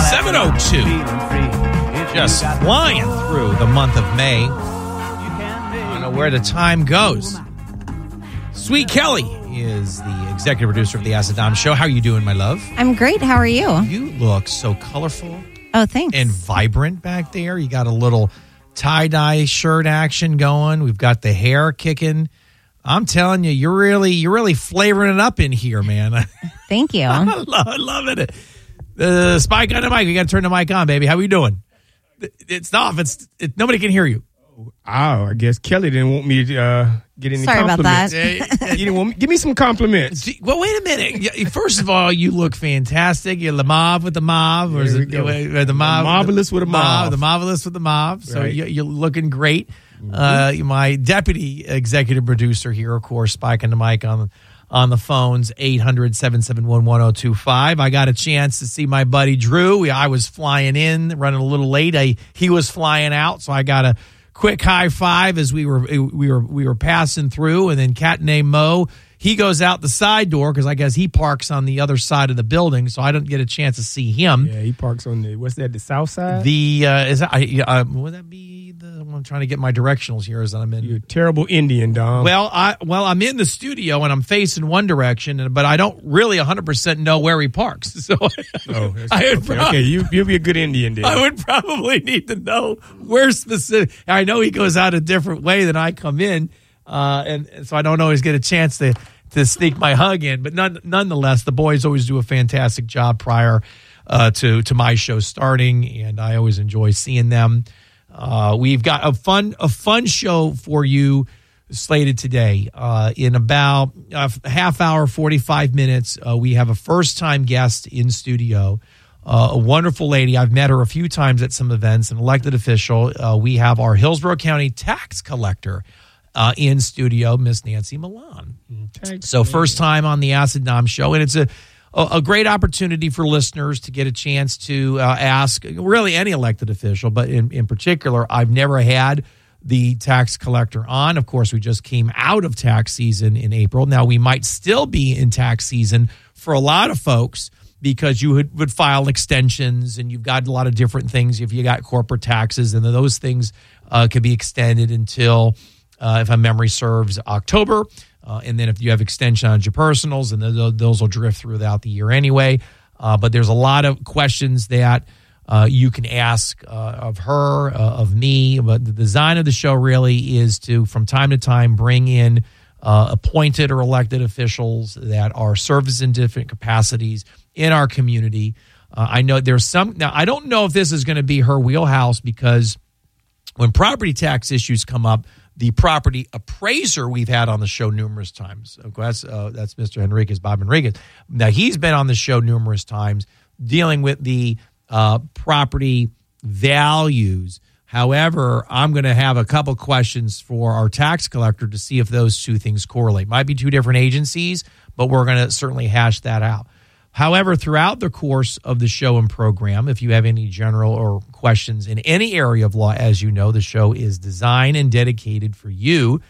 7:02. Just flying through the month of May. I don't know where the time goes. Sweet Kelly is the executive producer of the Acid Dom Show. How are you doing, my love? I'm great. How are you? You look so colorful. Oh, thanks. And vibrant back there. You got a little tie-dye shirt action going. We've got the hair kicking. I'm telling you, you're really flavoring it up in here, man. Thank you. I love it. Spike on the mic. We got to turn the mic on, baby. How are you doing? It's off. Nobody can hear you. Oh, I guess Kelly didn't want me to get any Sorry compliments. about that. You didn't want me, give me some compliments. Well, wait a minute. First of all, you look fantastic. You're the mauve with the mauve. Or is it the mauve? Marvelous with a mauve. The marvelous with the mauve. So Right. you're looking great. My deputy executive producer here, of course, Spike on the mic on the phones, 800-771-1025. I got a chance to see my buddy Drew. I was flying in, running a little late. He was flying out, so I got a quick high five as we were passing through. And then cat named Mo, he goes out the side door because I guess he parks on the other side of the building, so I didn't get a chance to see him. Yeah, he parks on the south side? Would that be I'm trying to get my directionals here as I'm in. You're a terrible Indian, Dom. Well, I'm in the studio and I'm facing one direction, but I don't really 100% know where he parks. So you'll be a good Indian then. I would probably need to know where specific. I know he goes out a different way than I come in, and so I don't always get a chance to sneak my hug in. But nonetheless, the boys always do a fantastic job prior to my show starting, and I always enjoy seeing them. We've got a fun show for you slated today. In about a half hour, 45 minutes, we have a first-time guest in studio, a wonderful lady. I've met her a few times at some events, an elected official. We have our Hillsborough County tax collector in studio, Miss Nancy Milan. So first time on the Acid Dom Show, and it's a great opportunity for listeners to get a chance to ask really any elected official, but in particular, I've never had the tax collector on. Of course, we just came out of tax season in April. Now, we might still be in tax season for a lot of folks because you would file extensions and you've got a lot of different things. If you got corporate taxes, and those things could be extended until, if my memory serves, October. And then if you have extension on your personals, and those will drift throughout the year anyway. But there's a lot of questions that you can ask of her, of me. But the design of the show really is to, from time to time, bring in appointed or elected officials that are service in different capacities in our community. I know there's some. Now, I don't know if this is going to be her wheelhouse, because when property tax issues come up, the property appraiser we've had on the show numerous times. That's Mr. Henriquez, Bob Henriquez. Now, he's been on the show numerous times dealing with the property values. However, I'm going to have a couple questions for our tax collector to see if those two things correlate. Might be two different agencies, but we're going to certainly hash that out. However, throughout the course of the show and program, if you have any general or questions in any area of law, as you know, the show is designed and dedicated for you.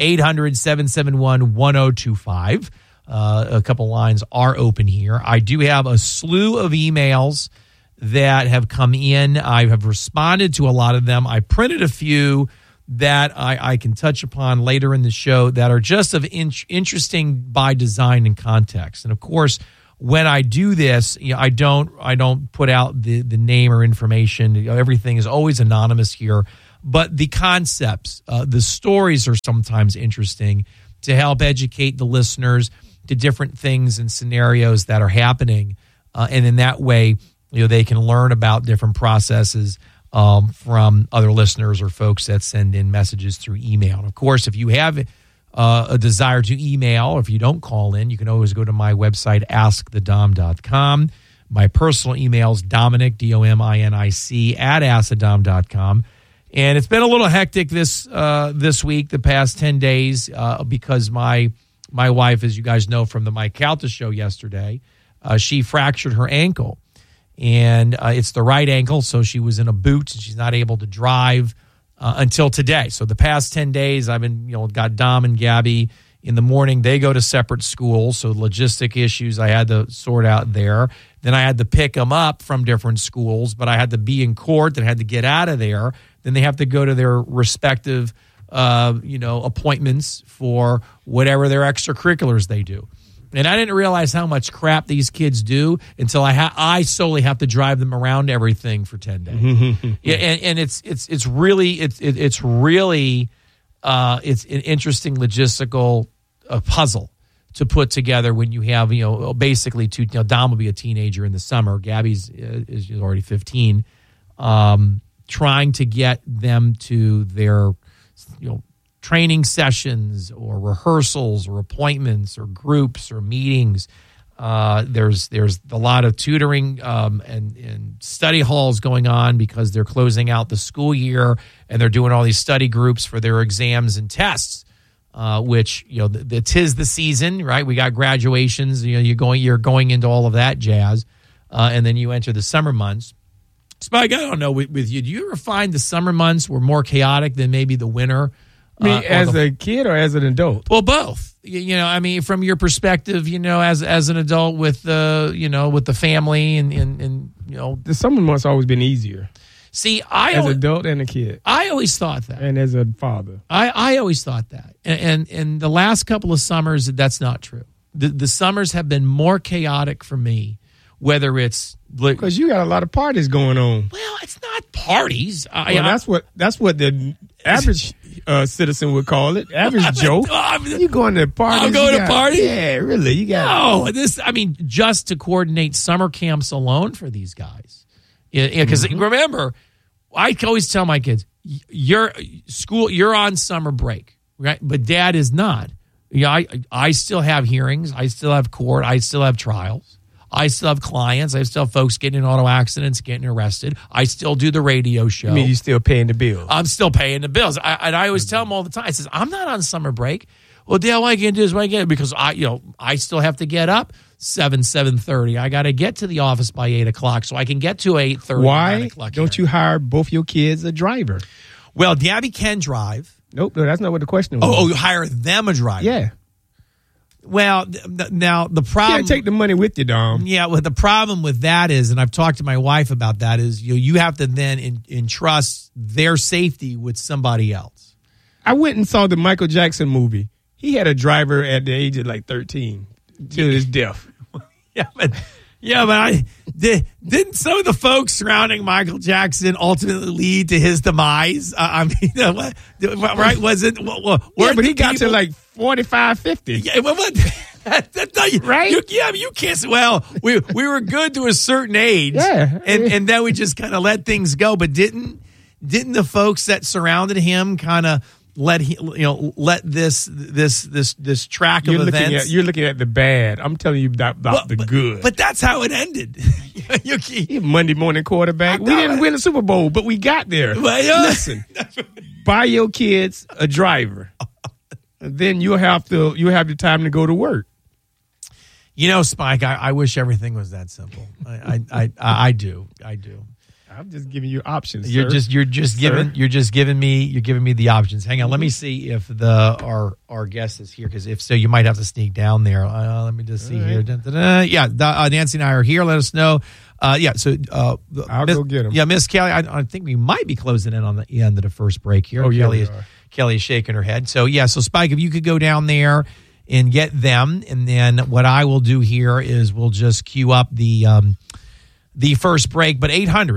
800-771-1025. A couple lines are open here. I do have a slew of emails that have come in. I have responded to a lot of them. I printed a few that I can touch upon later in the show that are just of interesting by design and context. And, of course, when I do this, I don't put out the name or information. Everything is always anonymous here. But the concepts, the stories are sometimes interesting to help educate the listeners to different things and scenarios that are happening. And in that way, they can learn about different processes from other listeners or folks that send in messages through email. And of course, if you have a desire to email, or if you don't call in, you can always go to my website, askthedom.com. My personal email is Dominic, DOMINIC, @aciddom.com. And it's been a little hectic this week, the past 10 days, because my wife, as you guys know from the Mike Calta show yesterday, she fractured her ankle. And it's the right ankle, so she was in a boot, and she's not able to drive until today. So the past 10 days, I've been, got Dom and Gabby In the morning, they go to separate schools, so logistic issues I had to sort out there. Then I had to pick them up from different schools, but I had to be in court and had to get out of there. Then they have to go to their respective, appointments for whatever their extracurriculars they do. And I didn't realize how much crap these kids do until I solely have to drive them around everything for 10 days. Yeah, and it's really an interesting logistical puzzle to put together when you have basically two. Dom will be a teenager in the summer. Gabby's is already 15. Trying to get them to their training sessions or rehearsals or appointments or groups or meetings. There's a lot of tutoring and study halls going on because they're closing out the school year and they're doing all these study groups for their exams and tests, which, tis the season, right? We got graduations, you're going into all of that jazz. And then you enter the summer months. Spike, I don't know with you, do you ever find the summer months were more chaotic than maybe the winter? As a kid or as an adult? Well, both. From your perspective, as an adult with with the family and the summer months always been easier. See, as an adult and a kid, I always thought that, and as a father, I always thought that, and the last couple of summers, that's not true. The summers have been more chaotic for me, whether it's because you got a lot of parties going on. Well, it's not parties. That's what the average citizen would call it. Average Joe. You going to parties? I'm going to parties? Yeah, really. You got just to coordinate summer camps alone for these guys. Because remember, I always tell my kids, you're on summer break, right? But Dad is not. I still have hearings. I still have court. I still have trials. I still have clients. I still have folks getting in auto accidents, getting arrested. I still do the radio show. You mean you still paying the bills? I'm still paying the bills. And I always tell them all the time, I says, I'm not on summer break. Well, Dale, why can't do this? Why can't? Because I still have to get up 7:30. I got to get to the office by 8 o'clock so I can get to 8:30. Why don't you hire both your kids a driver? Well, Gabby can drive. Nope, no, that's not what the question was. Oh, you hire them a driver? Yeah. Well, now the problem... You can't take the money with you, Dom. Yeah, well, the problem with that is, and I've talked to my wife about that, is you have to then entrust their safety with somebody else. I went and saw the Michael Jackson movie. He had a driver at the age of 13 till his death. But didn't some of the folks surrounding Michael Jackson ultimately lead to his demise? Right? Was it? But he got to 45, 50. Yeah, right? You can't say, well, we were good to a certain age. Yeah. And then we just kind of let things go. But didn't the folks that surrounded him kind of let this track of events? You're looking at the bad. I'm telling you about the good. But that's how it ended. Monday morning quarterback. We didn't win the Super Bowl, but we got there. Listen, buy your kids a driver. Then you'll have the time to go to work. Spike, I wish everything was that simple. I do. I'm just giving you options. You're just giving me the options. Hang on, let me see if our guest is here, because if so, you might have to sneak down there. Let me just see here. Yeah, Nancy and I are here. Let us know. I'll go get him. Yeah, Miss Kelly. I think we might be closing in on the end of the first break here. Oh, yeah, Kelly is shaking her head. So so Spike, if you could go down there and get them, and then what I will do here is we'll just queue up the first break. But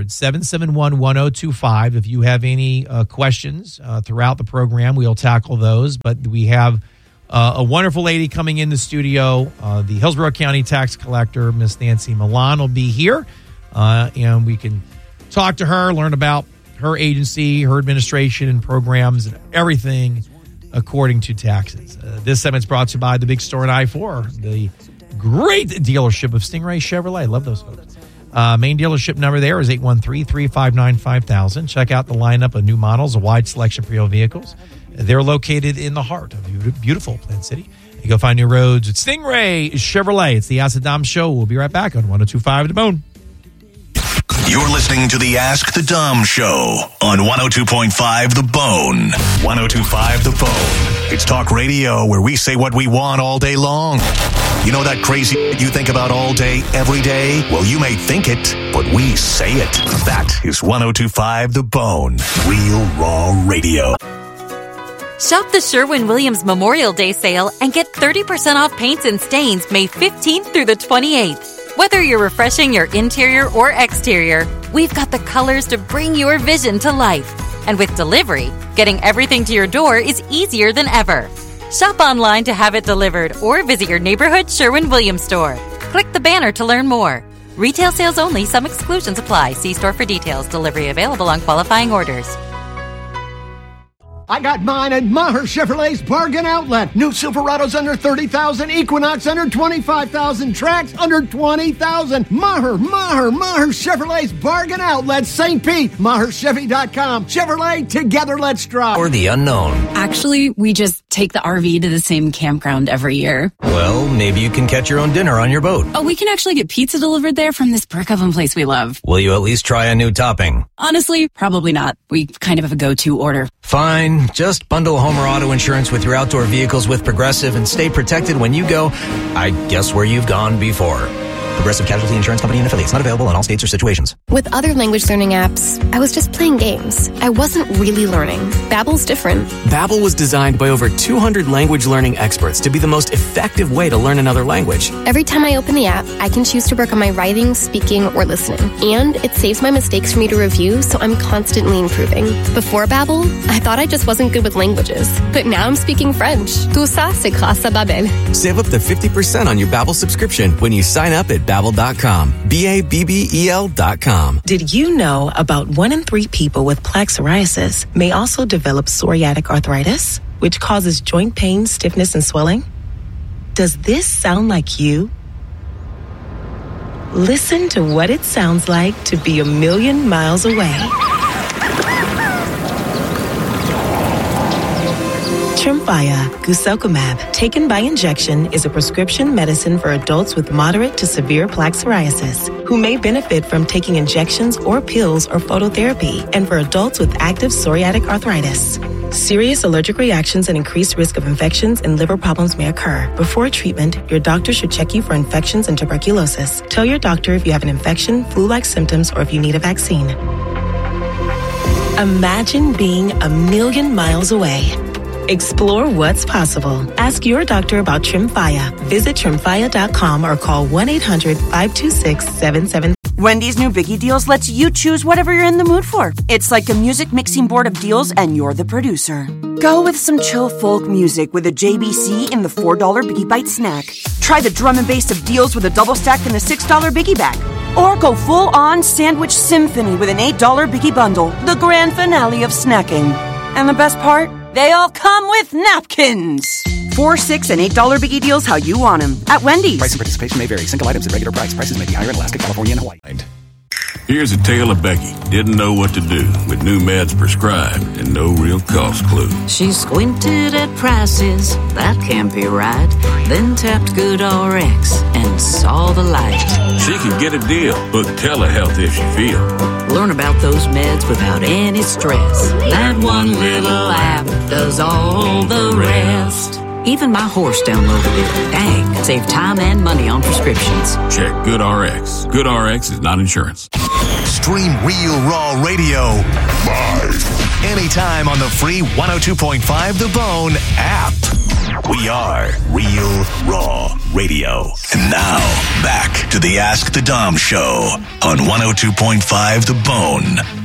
800-771-1025. If you have any questions throughout the program, we'll tackle those. But we have a wonderful lady coming in the studio. The Hillsborough County Tax Collector, Miss Nancy Milan, will be here. And we can talk to her, learn about her agency, her administration and programs, and everything according to taxes. This segment's brought to you by the big store at I-4, the great dealership of Stingray Chevrolet. Love those folks. Main dealership number there is 813-359-5000. Check out the lineup of new models, a wide selection for your vehicles. They're located in the heart of beautiful Plant City. You go find new roads at Stingray Chevrolet. It's the Acid Dom Show. We'll be right back on 102.5 The Bone. You're listening to the Ask the Dom Show on 102.5 The Bone. 102.5 The Bone. It's talk radio where we say what we want all day long. You know that crazy you think about all day, every day? Well, you may think it, but we say it. That is 102.5 The Bone. Real Raw Radio. Shop the Sherwin-Williams Memorial Day sale and get 30% off paints and stains May 15th through the 28th. Whether you're refreshing your interior or exterior, we've got the colors to bring your vision to life. And with delivery, getting everything to your door is easier than ever. Shop online to have it delivered or visit your neighborhood Sherwin-Williams store. Click the banner to learn more. Retail sales only. Some exclusions apply. See store for details. Delivery available on qualifying orders. I got mine at Maher Chevrolet's Bargain Outlet. New Silverados under $30,000, Equinox under $25,000, Trax under $20,000. Maher Chevrolet's Bargain Outlet, St. Pete. MaherChevy.com. Chevrolet, together let's drive. Or the unknown. Actually, we just take the RV to the same campground every year. Well, maybe you can catch your own dinner on your boat. Oh, we can actually get pizza delivered there from this brick oven place we love. Will you at least try a new topping? Honestly, probably not. We kind of have a go-to order. Fine. Just bundle home or auto insurance with your outdoor vehicles with Progressive and stay protected when you go, I guess, where you've gone before. Progressive Casualty Insurance Company and affiliates. Not available in all states or situations. With other language learning apps, I was just playing games. I wasn't really learning. Babbel's different. Babbel was designed by over 200 language learning experts to be the most effective way to learn another language. Every time I open the app, I can choose to work on my writing, speaking, or listening. And it saves my mistakes for me to review, so I'm constantly improving. Before Babbel, I thought I just wasn't good with languages. But now I'm speaking French. Tout ça, c'est grâce à Babbel. Save up to 50% on your Babbel subscription when you sign up at Babbel.com. Babbel.com. Did you know about 1 in 3 people with plaque psoriasis may also develop psoriatic arthritis, which causes joint pain, stiffness, and swelling? Does this sound like you? Listen to what it sounds like to be a million miles away. Tremfya guselkumab, taken by injection, is a prescription medicine for adults with moderate to severe plaque psoriasis who may benefit from taking injections or pills or phototherapy, and for adults with active psoriatic arthritis. Serious allergic reactions and increased risk of infections and liver problems may occur. Before treatment, your doctor should check you for infections and tuberculosis. Tell your doctor if you have an infection, flu-like symptoms, or if you need a vaccine. Imagine being a million miles away. Explore what's possible. Ask your doctor about Tremfya. Visit Tremfya.com or call 1-800-526-77. Wendy's new Biggie Deals lets you choose whatever you're in the mood for. It's like a music mixing board of deals, and you're the producer. Go with some chill folk music with a JBC in the $4 Biggie Bite snack. Try the drum and bass of deals with a double stack in the $6 Biggie Bag. Or go full-on sandwich symphony with an $8 Biggie Bundle, the grand finale of snacking. And the best part? They all come with napkins. $4, $6, and $8 Biggie Deals how you want them at Wendy's. Price and participation may vary. Single items at regular price. Prices may be higher in Alaska, California, and Hawaii. Here's a tale of Becky. Didn't know what to do with new meds prescribed and no real cost clue. She squinted at prices, that can't be right. Then tapped GoodRx and saw the light. She could get a deal. Book telehealth if she feel. Learn about those meds without any stress. That one little app does all the rest. Even my horse downloaded it. Dang, save time and money on prescriptions. Check GoodRx. GoodRx is not insurance. Stream Real Raw Radio live anytime on the free 102.5 The Bone app. We are Real Raw Radio. And now, back to the Ask the Dom Show on 102.5 The Bone.